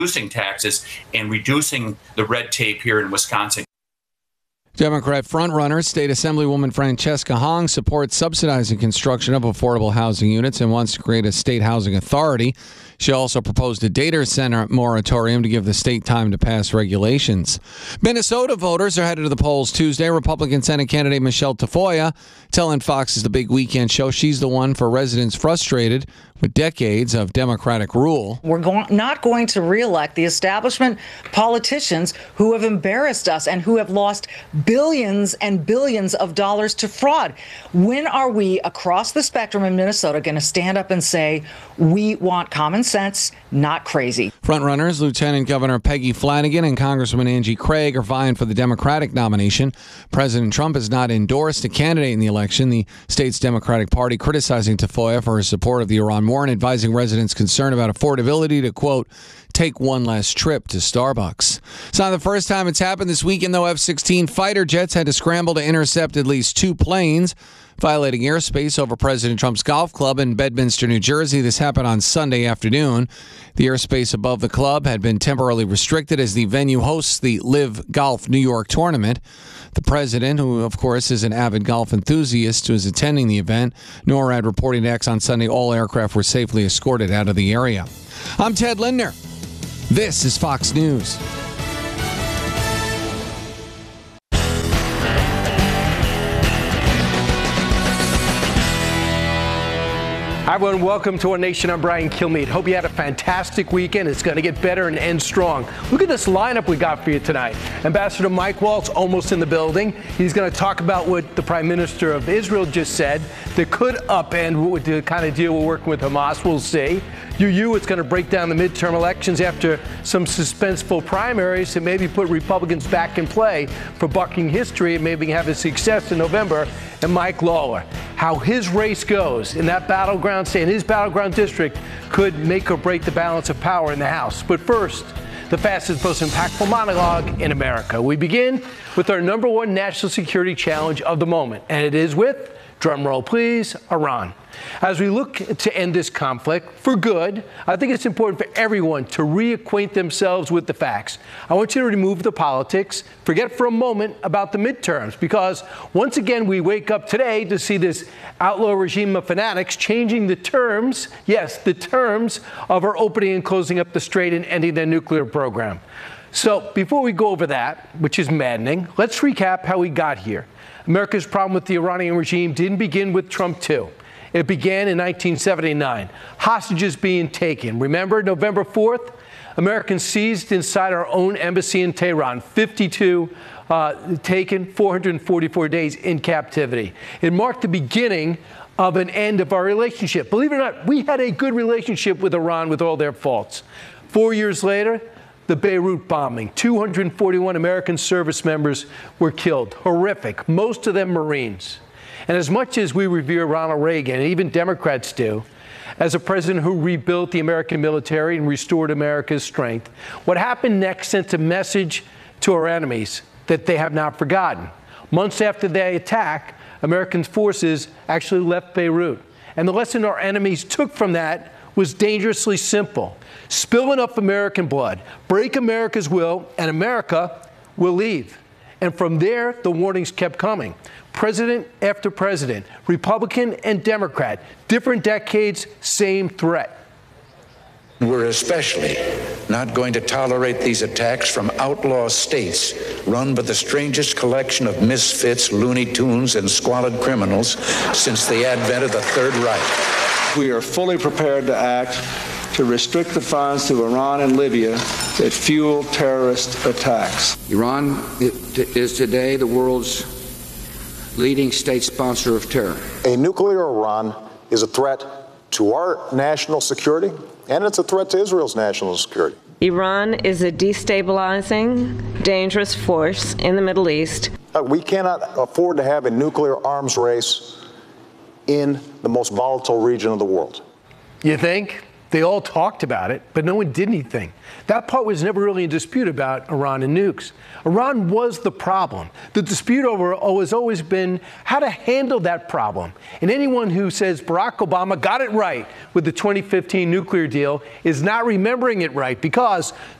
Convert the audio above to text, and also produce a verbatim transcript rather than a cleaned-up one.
reducing taxes and reducing the red tape here in Wisconsin. Democrat frontrunner, State Assemblywoman Francesca Hong supports subsidizing construction of affordable housing units and wants to create a state housing authority. She also proposed a data center moratorium to give the state time to pass regulations. Minnesota voters are headed to the polls Tuesday. Republican Senate candidate Michelle Tafoya telling Fox's The Big Weekend Show she's the one for residents frustrated with decades of Democratic rule. We're go- not going to reelect the establishment politicians who have embarrassed us and who have lost billions and billions of dollars to fraud. When are we across the spectrum in Minnesota going to stand up and say, we want common sense, not crazy? Frontrunners Lieutenant Governor Peggy Flanagan and Congresswoman Angie Craig are vying for the Democratic nomination. President Trump has not endorsed a candidate in the election. The state's Democratic Party criticizing Tafoya for her support of the Iran war and advising residents concerned about affordability to, quote, take one last trip to Starbucks. It's not the first time it's happened this weekend, though. F sixteen fighter jets had to scramble to intercept at least two planes violating airspace over President Trump's golf club in Bedminster, New Jersey. This happened on Sunday afternoon. The airspace above the club had been temporarily restricted as the venue hosts the Live Golf New York tournament. The president, who of course is an avid golf enthusiast, was attending the event. NORAD reporting to X on Sunday all aircraft were safely escorted out of the area. I'm Ted Lindner. This is Fox News. Hi, everyone. Welcome to Our Nation. I'm Brian Kilmeade. Hope you had a fantastic weekend. It's going to get better and end strong. Look at this lineup we got for you tonight. Ambassador Mike Waltz almost in the building. He's going to talk about what the Prime Minister of Israel just said that could upend the kind of deal we're working with Hamas. We'll see. U U is going to break down the midterm elections after some suspenseful primaries to maybe put Republicans back in play for bucking history and maybe have a success in November. And Mike Lawler, how his race goes in that battleground state, in his battleground district, could make or break the balance of power in the House. But first, the fastest, most impactful monologue in America. We begin with our number one national security challenge of the moment, and it is with, drum roll please, Iran. As we look to end this conflict for good, I think it's important for everyone to reacquaint themselves with the facts. I want you to remove the politics, forget for a moment about the midterms, because once again we wake up today to see this outlaw regime of fanatics changing the terms, yes, the terms of our opening and closing up the strait and ending their nuclear program. So before we go over that, which is maddening, let's recap how we got here. America's problem with the Iranian regime didn't begin with Trump two. It began in nineteen seventy-nine. Hostages being taken. Remember, November fourth, Americans seized inside our own embassy in Tehran. fifty-two uh, taken, four hundred forty-four days in captivity. It marked the beginning of an end of our relationship. Believe it or not, we had a good relationship with Iran with all their faults. Four years later, the Beirut bombing. two hundred forty-one American service members were killed. Horrific. Most of them Marines. And as much as we revere Ronald Reagan, and even Democrats do, as a president who rebuilt the American military and restored America's strength, what happened next sent a message to our enemies that they have not forgotten. Months after the attack, American forces actually left Beirut. And the lesson our enemies took from that was dangerously simple. Spill enough American blood, break America's will, and America will leave. And from there, the warnings kept coming. President after president, Republican and Democrat, different decades, same threat. We're especially not going to tolerate these attacks from outlaw states run by the strangest collection of misfits, Looney Tunes, and squalid criminals since the advent of the Third Reich. We are fully prepared to act to restrict the funds to Iran and Libya that fuel terrorist attacks. Iran is today the world's leading state sponsor of terror. A nuclear Iran is a threat to our national security, and it's a threat to Israel's national security. Iran is a destabilizing, dangerous force in the Middle East. Uh, we cannot afford to have a nuclear arms race in the most volatile region of the world. You think? They all talked about it, but no one did anything. That part was never really in dispute about Iran and nukes. Iran was the problem. The dispute over has always been how to handle that problem. And anyone who says Barack Obama got it right with the twenty fifteen nuclear deal is not remembering it right, because